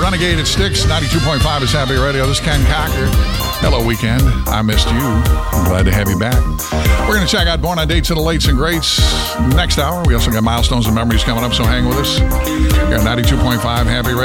Renegade at Sticks. 92.5 is Happy Radio. This is Ken Cocker. Hello, weekend. I missed you. I'm glad to have you back. We're going to check out Born on Dates and the Lates and Greats next hour. We also got Milestones and Memories coming up, so hang with us. Got 92.5 Happy Radio.